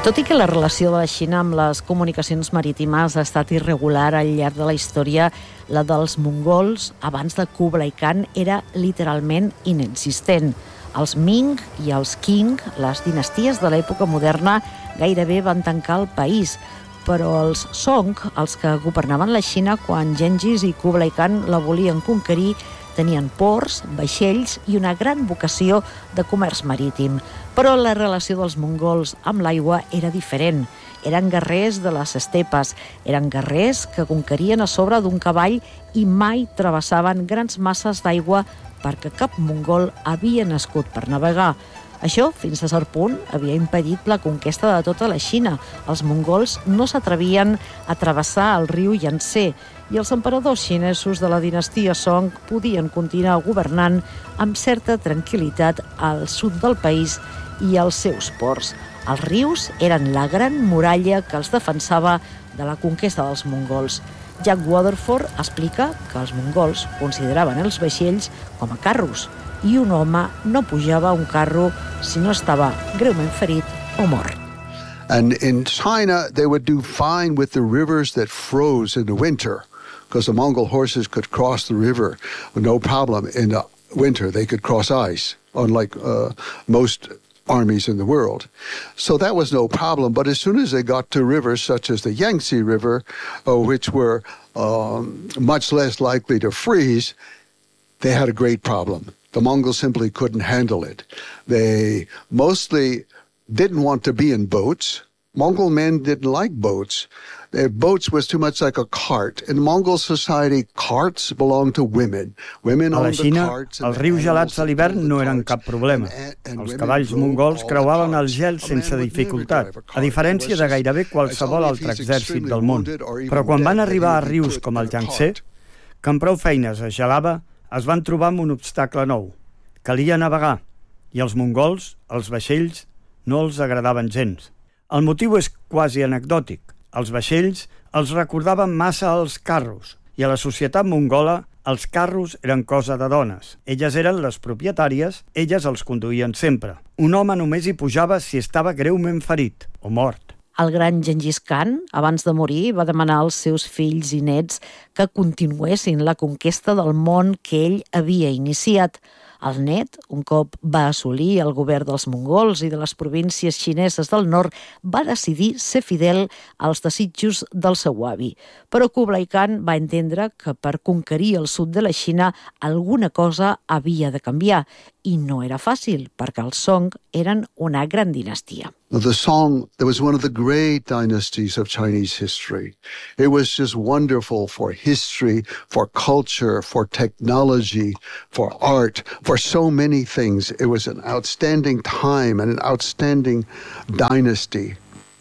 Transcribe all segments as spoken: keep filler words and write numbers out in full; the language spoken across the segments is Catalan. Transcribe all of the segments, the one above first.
Tot i que la relació de la Xina amb les comunicacions marítimes ha estat irregular al llarg de la història, la dels mongols, abans de Kublai Khan, era literalment inexistent. Els Ming i els Qing, les dinasties de l'època moderna, gairebé van tancar el país, però els Song, els que governaven la Xina quan Gengis i Kublai Khan la volien conquerir, tenien ports, vaixells i una gran vocació de comerç marítim. Però la relació dels mongols amb l'aigua era diferent. Eren guerrers de les estepes, eren guerrers que conquerien a sobre d'un cavall i mai travessaven grans masses d'aigua perquè cap mongol havia nascut per navegar. Això, fins a cert punt, havia impedit la conquesta de tota la Xina. Els mongols no s'atrevien a travessar el riu Yangtze i els emperadors xinesos de la dinastia Song podien continuar governant amb certa tranquil·litat al sud del país i als seus ports. Els rius eren la gran muralla que els defensava de la conquesta dels mongols. Jack Waterford explica que els mongols consideraven els vaixells com a carros i un home no pujava a un carro si no estava greument ferit o mort. And in China, they would do fine with the rivers that froze in the winter, because the Mongol horses could cross the river with no problem. In the winter, they could cross ice, unlike uh, most armies in the world. So that was no problem. But as soon as they got to rivers such as the Yangtze River, uh, which were um, much less likely to freeze, they had a great problem. The Mongols simply couldn't handle it. They mostly didn't want to be in boats. Mongol men didn't like boats. Their boats was too much like a cart. In Mongol society, carts belonged to women. Women a la owned the Xina, carts. els rius gelats a l'hivern no eren cap problema. Els cavalls mongols creuaven el gel sense dificultat, a diferència de gairebé qualsevol altre exèrcit del món. Però quan van arribar a rius com el Yangtze, que amb prou feines es gelava, es van trobar amb un obstacle nou. Calia navegar, i els mongols, els vaixells, no els agradaven gens. El motiu és quasi anecdòtic. Els vaixells els recordaven massa als carros, i a la societat mongola els carros eren cosa de dones. Elles eren les propietàries, elles els conduïen sempre. Un home només hi pujava si estava greument ferit o mort. El gran Gengis Khan, abans de morir, va demanar als seus fills i nets que continuessin la conquesta del món que ell havia iniciat. El net, un cop va assolir el govern dels mongols i de les províncies xineses del nord, va decidir ser fidel als desitjos del seu avi. Però Kublai Khan va entendre que per conquerir el sud de la Xina alguna cosa havia de canviar. I no era fàcil, perquè els Song eren una gran dinastia. The Song, that was one of the great dynasties of Chinese history. It was just wonderful for history, for culture, for technology, for art, for so many things. It was an outstanding time and an outstanding dynasty.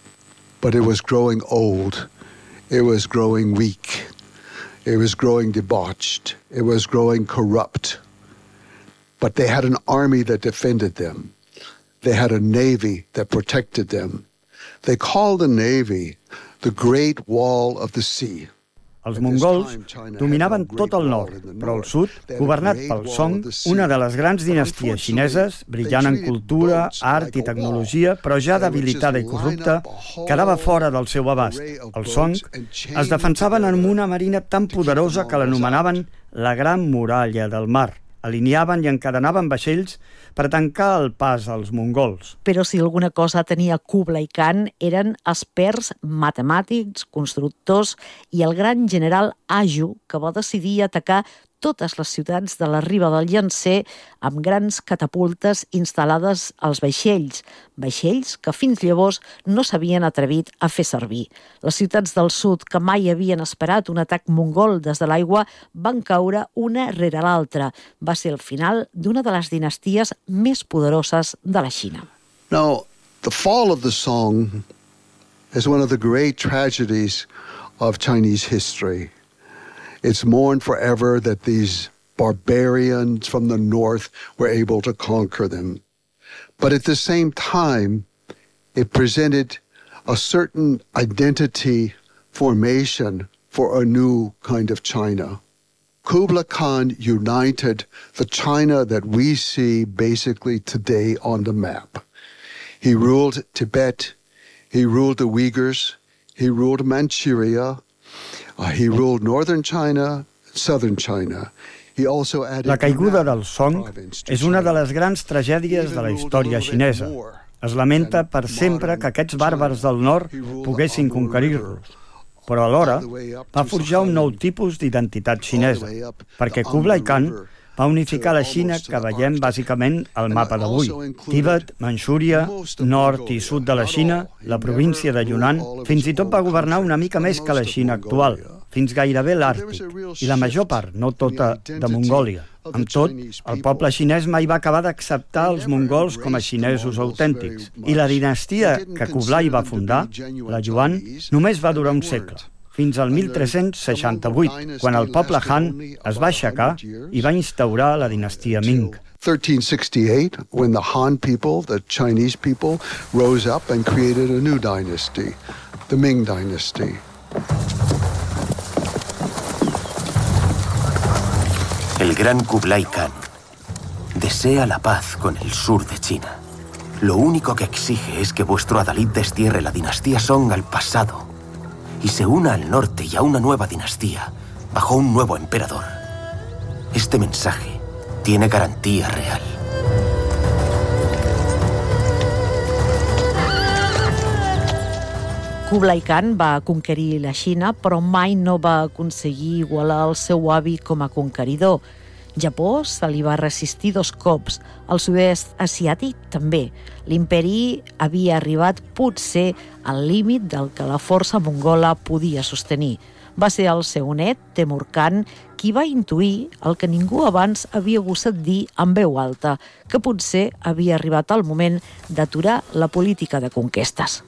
But it was growing old. It was growing weak. It was growing debauched. It was growing corrupt. But they had an army that defended them. They had a navy that protected them. They called the navy the Great Wall of the Sea. Els mongols dominaven tot el nord, però al sud, governat pel Song, una de les grans dinasties xineses, brillant en cultura, art i tecnologia, però ja debilitada i corrupta, quedava fora del seu abast. Els Song es defensaven amb una marina tan poderosa que l'anomenaven la Gran Muralla del Mar. Alineaven i encadenaven vaixells per tancar el pas als mongols. Però si alguna cosa tenia Kublai Khan eren experts matemàtics, constructors i el gran general Aju, que va decidir atacar totes les ciutats de la riba del Yangtze amb grans catapultes instal·lades als vaixells, vaixells que fins llavors no s'havien atrevit a fer servir. Les ciutats del sud, que mai havien esperat un atac mongol des de l'aigua, van caure una rere l'altra. Va ser el final d'una de les dinasties més poderoses de la Xina. Now, the fall of the Song is one of the great tragedies of Chinese history. It's mourned forever that these barbarians from the north were able to conquer them. But at the same time, it presented a certain identity formation for a new kind of China. Kublai Khan united the China that we see basically today on the map. He ruled Tibet, He ruled the Uyghurs. He ruled Manchuria. Uh, he ruled northern China, southern China. La caiguda del Song és una de les grans tragèdies de la història xinesa. Es lamenta per sempre que aquests bàrbars del nord poguessin conquerir-los, però alhora va forjar un nou tipus d'identitat xinesa, perquè Kublai Khan va unificar la Xina que veiem bàsicament al mapa d'avui. Tibet, Manxúria, nord i sud de la Xina, la província de Yunnan, fins i tot va governar una mica més que la Xina actual, fins gairebé l'Àrtic, i la major part, no tota, de Mongòlia. Amb tot, el poble xinès mai va acabar d'acceptar els mongols com a xinesos autèntics, i la dinastia que Kublai va fundar, la Yuan, només va durar un segle, fins al mil tres-cents seixanta-vuit, quan el poble Han es va aixecar i va instaurar la dinastia Ming. thirteen sixty-eight, when the Han people, the Chinese people, rose up and created a new dynasty, the Ming dynasty. El gran Kublai Khan desea la paz con el sur de China. Lo único que exige es que vuestro adalid destierre la dinastía Song al pasado y se una al norte y a una nueva dinastía bajo un nuevo emperador. Este mensaje tiene garantía real. Kublai Khan va conquerir la Xina, però mai no va aconseguir igualar el seu avi com a conqueridor. Japó se li va resistir dos cops, el sud-est asiàtic també. L'imperi havia arribat potser al límit del que la força mongola podia sostenir. Va ser el seu net, Temur Khan, qui va intuir el que ningú abans havia gosat dir en veu alta, que potser havia arribat el moment d'aturar la política de conquestes.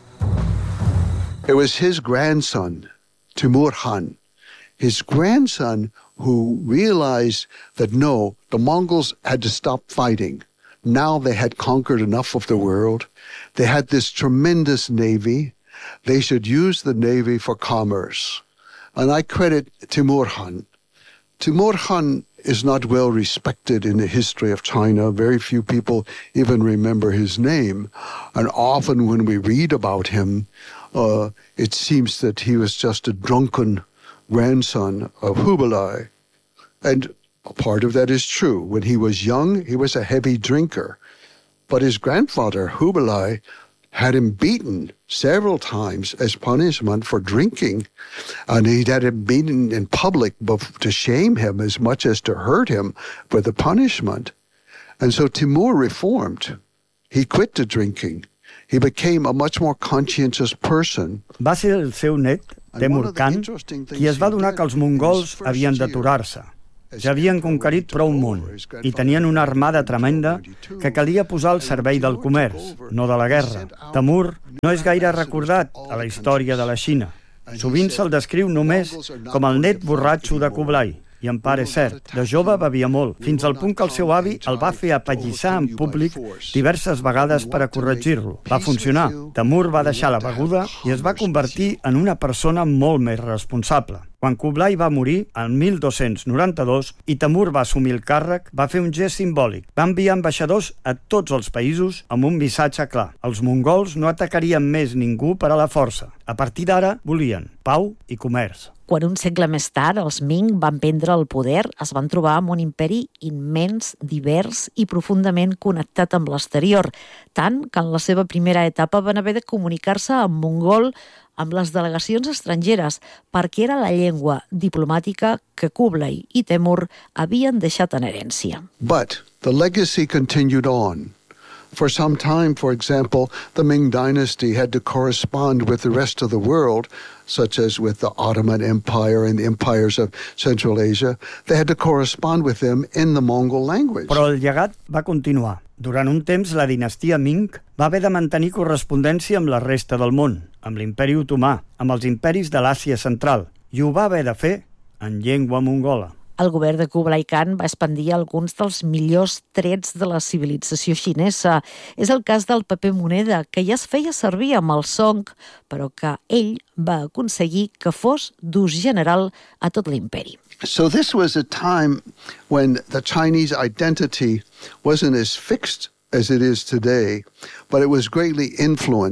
It was his grandson, Timur Khan, his grandson who realized that no, the Mongols had to stop fighting. Now they had conquered enough of the world. They had this tremendous navy. They should use the navy for commerce. And I credit Timur Khan. Timur Khan is not well respected in the history of China. Very few people even remember his name. And often when we read about him, uh, it seems that he was just a drunken grandson of Hubelai. And a part of that is true. When he was young, he was a heavy drinker. But his grandfather, Hubelai, had him beaten several times as punishment for drinking. And he had him beaten in public to shame him as much as to hurt him for the punishment. And so Timur reformed. He quit the drinking. He became a much more conscientious person. Va ser el seu net, Temur Khan, qui es va adonar que els mongols havien d'aturar-se. Ja havien conquerit prou món i tenien una armada tremenda que calia posar al servei del comerç, no de la guerra. Temur no és gaire recordat a la història de la Xina. Sovint se'l descriu només com el net borratxo de Kublai. I en part és cert, de jove bevia molt, fins al punt que el seu avi el va fer apallissar en públic diverses vegades per a corregir-lo. Va funcionar. Temur va deixar la beguda i es va convertir en una persona molt més responsable. Quan Kublai va morir, en mil dos-cents noranta-dos, i Temur va assumir el càrrec, va fer un gest simbòlic. Va enviar ambaixadors a tots els països amb un missatge clar. Els mongols no atacarien més ningú per a la força. A partir d'ara, volien pau i comerç. Quan un segle més tard els Ming van prendre el poder, es van trobar amb un imperi immens, divers i profundament connectat amb l'exterior, tant que en la seva primera etapa van haver de comunicar-se en mongol amb les delegacions estrangeres, perquè era la llengua diplomàtica que Kublai i Temur havien deixat en herència. But the legacy continued on. For some time, for example, the Ming dynasty had to correspond with the rest of the world, such as with the Ottoman Empire and the empires of Central Asia. They had to correspond with them in the Mongol language. Però el llegat va continuar. Durant un temps, la dinastia Ming va haver de mantenir correspondència amb la resta del món, amb l'imperi otomà, amb els imperis de l'Àsia central, i ho va haver de fer en llengua mongola. El govern de Kublai Khan va expandir alguns dels millors trets de la civilització xinesa. És el cas del paper moneda, que ja es feia servir amb el Song, però que ell va aconseguir que fos d'ús general a tot l'imperi. So this was a time when the Chinese identity wasn't as fixed as it is today, but it was greatly influenced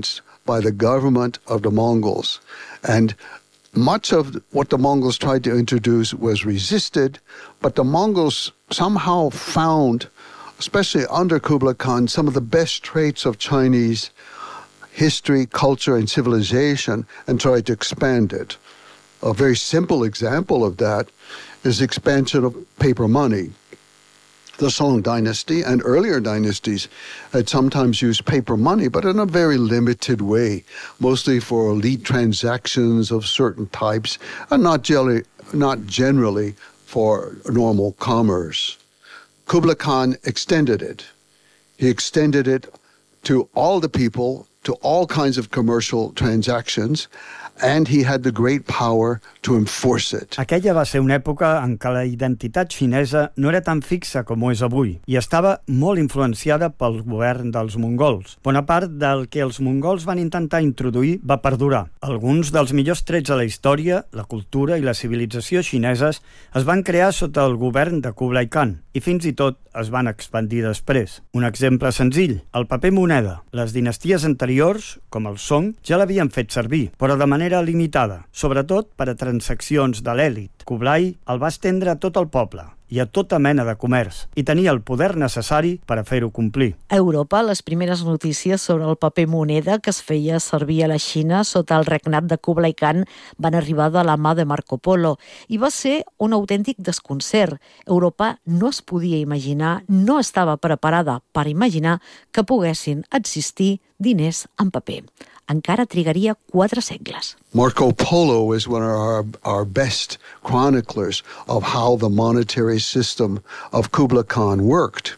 by the government of the Mongols. And much of what the Mongols tried to introduce was resisted, but the Mongols somehow found, especially under Kublai Khan, some of the best traits of Chinese history, culture, and civilization and tried to expand it. A very simple example of that is the expansion of paper money. The Song dynasty and earlier dynasties had sometimes used paper money, but in a very limited way, mostly for elite transactions of certain types, and not generally, not generally for normal commerce. Kublai Khan extended it. He extended it to all the people, to all kinds of commercial transactions, and he had the great power to enforce it. Aquella va ser una època en què la identitat xinesa no era tan fixa com ho és avui i estava molt influenciada pel govern dels mongols. Bona part del que els mongols van intentar introduir va perdurar. Alguns dels millors trets de la història, la cultura i la civilització xineses es van crear sota el govern de Kublai Khan i fins i tot es van expandir després. Un exemple senzill, el paper moneda. Les dinasties anteriors, com el Song, ja l'havien fet servir, però de manera limitada, sobretot per a transaccions de l'èlit. Kublai el va estendre a tot el poble i a tota mena de comerç, i tenia el poder necessari per a fer-ho complir. A Europa, les primeres notícies sobre el paper moneda que es feia servir a la Xina sota el regnat de Kublai Khan van arribar de la mà de Marco Polo, i va ser un autèntic desconcert. Europa no es podia imaginar, no estava preparada per imaginar que poguessin existir diners en paper. Encara trigaria quatre segles. Marco Polo is one of our, our best chroniclers of how the monetary system of Kublai Khan worked.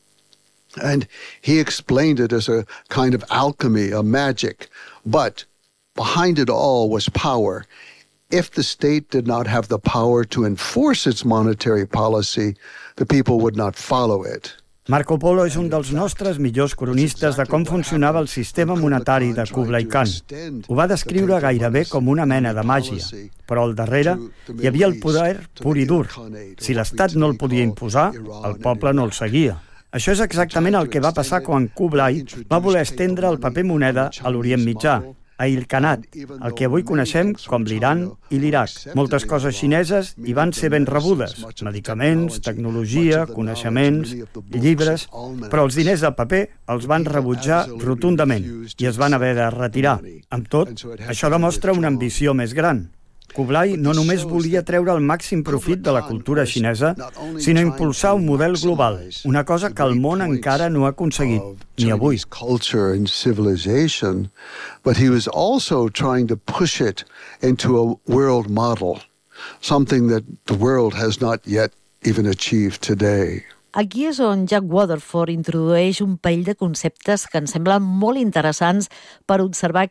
And he explained it as a kind of alchemy, a magic. But behind it all was power. If the state did not have the power to enforce its monetary policy, the people would not follow it. Marco Polo és un dels nostres millors cronistes de com funcionava el sistema monetari de Kublai Khan. Ho va descriure gairebé com una mena de màgia, però al darrere hi havia el poder pur i dur. Si l'Estat no el podia imposar, el poble no el seguia. Això és exactament el que va passar quan Kublai va voler estendre el paper moneda a l'Orient Mitjà, a Il-Khanat, el que avui coneixem com l'Iran i l'Iraq. Moltes coses xineses hi van ser ben rebudes, medicaments, tecnologia, coneixements, llibres, però els diners de paper els van rebutjar rotundament i es van haver de retirar. Amb tot, això demostra una ambició més gran. Kublai no només volia treure el màxim profit de la cultura xinesa, sinó impulsar un model global, una cosa que el món encara no ha aconseguit, ni avui. But he was also trying to push it into a world model, something that the world has not yet even achieved today. Aquí és on Jack Waterford introdueix un parell de conceptes que ens semblen molt interessants per observar